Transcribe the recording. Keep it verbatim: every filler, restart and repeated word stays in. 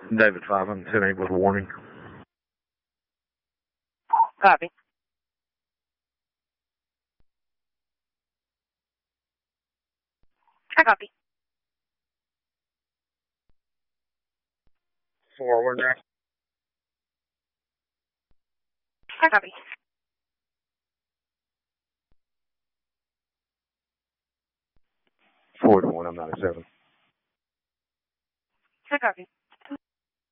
David five, I'm ten eight with a warning. Copy. I copy. Forward. I copy. Four to one, I'm ninety-seven. I copy.